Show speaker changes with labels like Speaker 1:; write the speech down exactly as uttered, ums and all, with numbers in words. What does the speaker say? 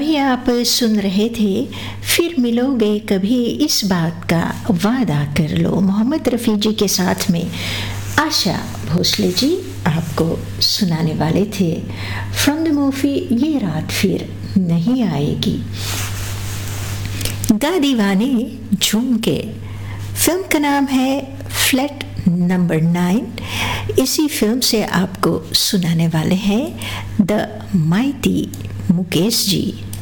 Speaker 1: अभी आप सुन रहे थे फिर मिलोगे कभी इस बात का वादा कर लो, मोहम्मद रफ़ी जी के साथ में आशा भोसले जी आपको सुनाने वाले थे फ्रॉम द मूवी ये रात फिर नहीं आएगी। दा दीवाने झूम के फिल्म का नाम है फ्लैट नंबर नाइन। इसी फिल्म से आपको सुनाने वाले हैं द माइटी मुकेश जी।